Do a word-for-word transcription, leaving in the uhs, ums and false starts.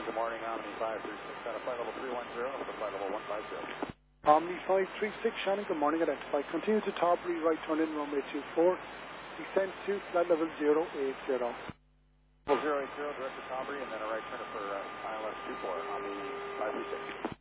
good morning, Omni five three six, at a flight level three one zero, to flight level one five zero. Omni five three six, Shannon, good morning, identify. Continue to Tarbury, right turn in, runway two four, descend to flight level zero eight zero. zero eight zero, direct to Tarbury, and then a right turn for uh, I L S two four, Omni five three six.